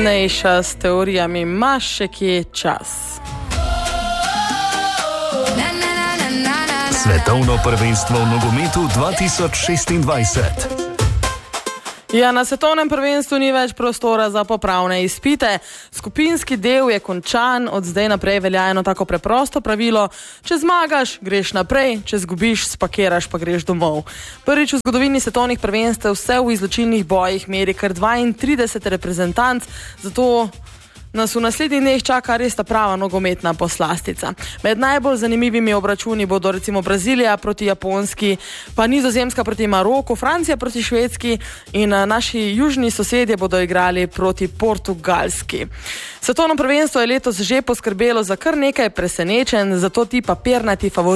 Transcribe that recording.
Najresnejša s teorijami ima še kje čas. Svetovno prvenstvo v nogometu 2026. Ja, na svetovnem prvenstvu ni več prostora za popravne izpite. Skupinski del je končan, od zdaj naprej velja eno tako preprosto pravilo: če zmagaš, greš naprej, če zgubiš, spakiraš pa greš domov. Prvič v zgodovini svetovnih prvenstev se v izločilnih bojih meri kar 32 reprezentanc, zato nas v naslednjih dneh čaka res ta prava nogometna poslastica. Med najbolj zanimivimi obračuni bodo recimo Brazilija proti Japonski, pa Nizozemska proti Maroku, Francija proti Švedski in naši južni sosedje bodo igrali proti Portugalski. Svetovno prvenstvo je letos že poskrbelo za kar nekaj presenečenj, zato ti papirnati favoriti